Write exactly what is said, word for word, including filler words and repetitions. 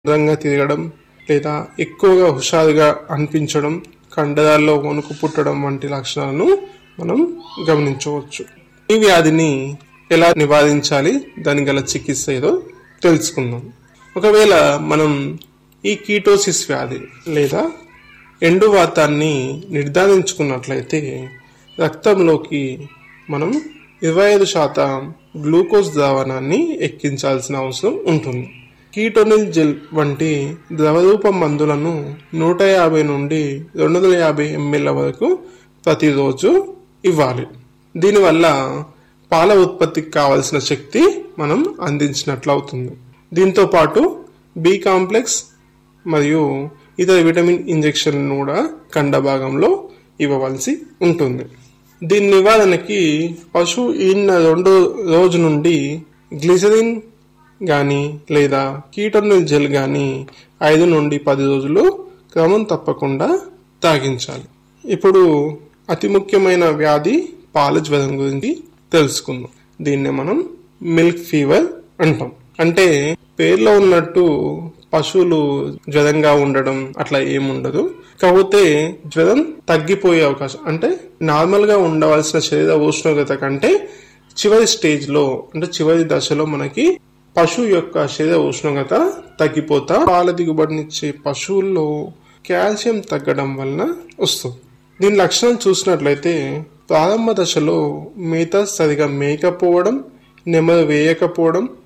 రంగా తిరగడం లేదా ఎక్కువగా హుషారుగా అనిపించడం, కండరాల్లో వణుకు పుట్టడం వంటి లక్షణాలను మనం గమనించవచ్చు. ఈ వ్యాధిని ఎలా నివారించాలి, దాని గల చికిత్స ఏదో తెలుసుకుందాం. ఒకవేళ మనం ఈ కీటోసిస్ వ్యాధి లేదా ఎండువాతాన్ని నిర్ధారించుకున్నట్లయితే రక్తంలోకి మనం ఇరవై ఐదు శాతం గ్లూకోజ్ ద్రావణాన్ని ఎక్కించాల్సిన అవసరం ఉంటుంది. కీటోనిల్ జెల్ వంటి ద్రవరూప మందులను నూట యాభై నుండి రెండు వందల యాభై ఎంఎల్ వరకు ప్రతిరోజు ఇవ్వాలి. దీనివల్ల పాల ఉత్పత్తికి కావలసిన శక్తి మనం అందించినట్లు అవుతుంది. దీంతో పాటు బి కాంప్లెక్స్ మరియు ఇతర విటమిన్ ఇంజెక్షన్లను కూడా కండ భాగంలో ఇవ్వవలసి ఉంటుంది. దీని నివారణకి పశువు ఈన రెండో రోజు నుండి గ్లిసరిన్ కానీ లేదా కీటోనిల్ జెల్ కానీ ఐదు నుండి పది రోజులు క్రమం తప్పకుండా తాగించాలి. ఇప్పుడు అతి ముఖ్యమైన వ్యాధి పాల జ్వరం గురించి తెలుసుకుందాం. దీన్నే మనం మిల్క్ ఫీవర్ అంటాం. అంటే పేర్లో ఉన్నట్టు పశువులు జ్వరంగా ఉండడం అట్లా ఏముండదు. కాకపోతే జ్వరం తగ్గిపోయే అవకాశం, అంటే నార్మల్ గా ఉండవలసిన శరీర ఉష్ణోగ్రత కంటే చివరి స్టేజ్ లో అంటే చివరి దశలో మనకి పశువు యొక్క శరీర ఉష్ణోగ్రత తగ్గిపోతా పాల దిగుబడినిచ్చే పశువుల్లో కాల్షియం తగ్గడం వలన వస్తుంది. దీని లక్షణం చూసినట్లయితే ప్రారంభ దశలో మేత సరిగా మేయకపోవడం, నెమరు వేయకపోవడం,